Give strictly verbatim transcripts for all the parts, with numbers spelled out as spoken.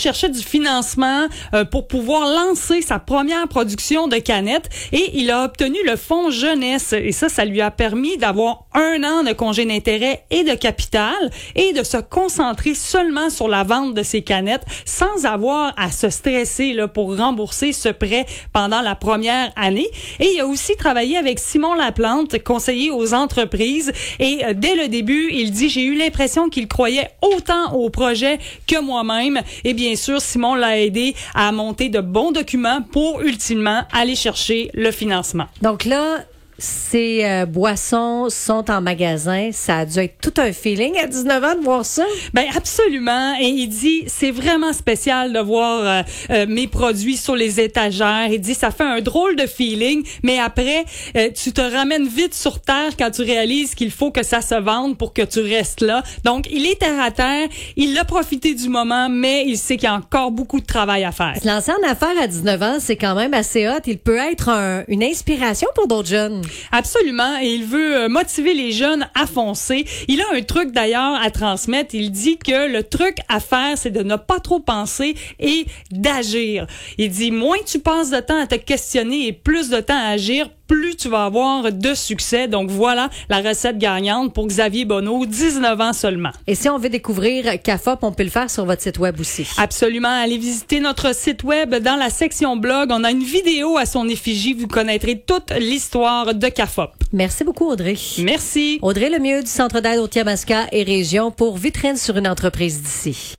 cherchait du financement euh, pour pouvoir lancer sa première production de canettes et il a obtenu le fonds jeunesse. Et ça, ça lui a permis d'avoir un an de congé d'intérêt et de capital et de se concentrer seulement sur la vente de ses canettes sans avoir à se stresser là, pour rembourser ce prêt pendant la première année. Et il a aussi travaillé avec Simon Laplante, conseiller aux entreprises. Et euh, dès le début, il dit « J'ai eu l'impression qu'il croyait autant au projet que moi-même. » Et bien sûr, Simon l'a aidé à monter de bons documents pour ultimement aller chercher le financement. Donc là, ces euh, boissons sont en magasin. Ça a dû être tout un feeling à dix-neuf ans de voir ça. Ben absolument. Et il dit, c'est vraiment spécial de voir euh, euh, mes produits sur les étagères. Il dit, ça fait un drôle de feeling, mais après, euh, tu te ramènes vite sur terre quand tu réalises qu'il faut que ça se vende pour que tu restes là. Donc, il est terre à terre. Il a profité du moment, mais il sait qu'il y a encore beaucoup de travail à faire. Se lancer en affaires à dix-neuf ans, c'est quand même assez hot. Il peut être un, une inspiration pour d'autres jeunes. Absolument. Et il veut motiver les jeunes à foncer. Il a un truc d'ailleurs à transmettre. Il dit que le truc à faire, c'est de ne pas trop penser et d'agir. Il dit, moins tu passes de temps à te questionner et plus de temps à agir, plus tu vas avoir de succès. Donc voilà la recette gagnante pour Xavier Bonneau, dix-neuf ans seulement. Et si on veut découvrir C A F O P, on peut le faire sur votre site web aussi. Absolument. Allez visiter notre site web dans la section blog. On a une vidéo à son effigie. Vous connaîtrez toute l'histoire de C A F O P. Merci beaucoup, Audrey. Merci. Audrey Lemieux du Centre d'aide au Tiamaska et Région pour Vitrine sur une entreprise d'ici.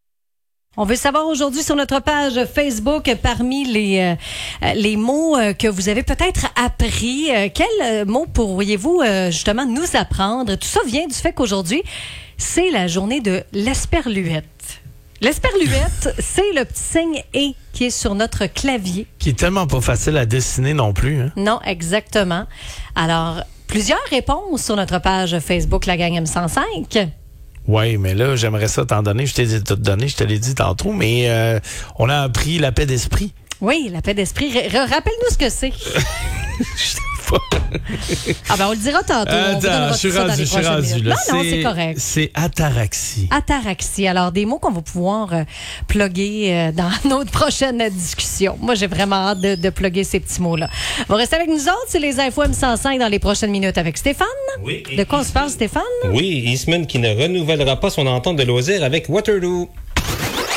On veut savoir aujourd'hui sur notre page Facebook, parmi les euh, les mots euh, que vous avez peut-être appris, euh, quels mots pourriez-vous euh, justement nous apprendre? Tout ça vient du fait qu'aujourd'hui, c'est la journée de l'esperluette. L'esperluette, c'est le petit signe « et » qui est sur notre clavier. Qui est tellement pas facile à dessiner non plus. Hein? Non, exactement. Alors, plusieurs réponses sur notre page Facebook, la gang M cent cinq. Oui, mais là, j'aimerais ça t'en donner. Je t'ai tout donné, je te l'ai dit tantôt, mais euh, on a appris la paix d'esprit. Oui, la paix d'esprit. R- rappelle-nous ce que c'est. Je sais pas. Ah ben, on le dira tantôt. Attends, je suis rendu, je suis rendu là. Non, non, c'est correct. C'est ataraxie. Ataraxie. Alors, des mots qu'on va pouvoir euh, plugger euh, dans notre prochaine discussion. Moi, j'ai vraiment hâte de, de plugger ces petits mots-là. On va rester avec nous autres. C'est les infos M cent cinq dans les prochaines minutes avec Stéphane. Oui. De quoi on se parle, Stéphane? Oui, Eastman qui ne renouvellera pas son entente de loisir avec Waterloo.